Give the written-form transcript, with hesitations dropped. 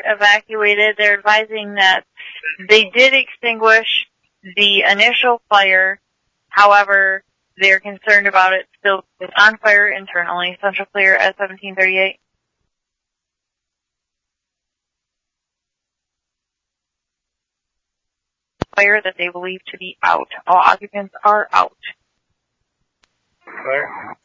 evacuated. They're advising that they did extinguish the initial fire. However, they're concerned about it still on fire internally. Central clear at 1738. Fire that they believe to be out. All occupants are out. Fire.